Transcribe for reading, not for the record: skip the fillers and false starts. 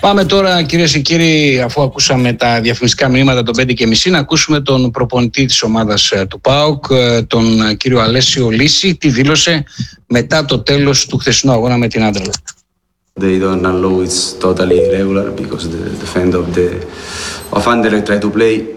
Πάμε τώρα, κυρίες και κύριοι, αφού ακούσαμε τα διαφημιστικά μηνύματα των 5:30, να ακούσουμε τον προπονητή της ομάδας του ΠΑΟΚ, τον κύριο Αλέσιο Λύση, τι δήλωσε μετά το τέλος του χθεσινού αγώνα με την Anderlecht. They don't allow it's totally irregular because the defender of Anderlecht try to play